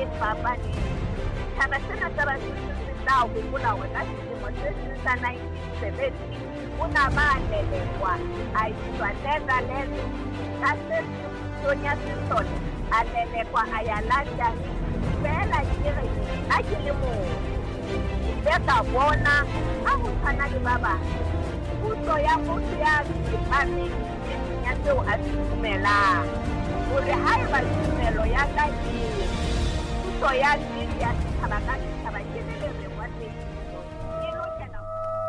fapaneng. Setjhaba sena sa Basotho se tla hopola hore ka selemo se seng sa 1970 o na ba lelekwa a iswa Netherlands, ka se Sonia Simpson a lelekwa a ya London. Feela ke re nna ke le moo ile ka bona ha ho tshwana le ba bang puso ya motho ya tsepameng ya seo a se dumelang, hore haeba tumelo ya ka ke puso ya nnete ya setjhaba ka